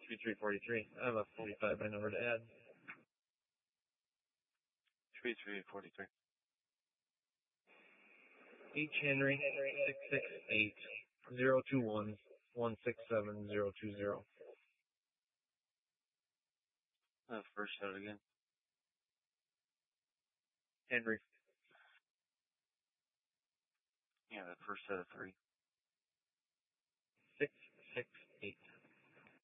3343. I have a 45 by number to add. 3343. H. Henry 668 021 167 020. First out again. Henry. Yeah, the first set of 3. 668.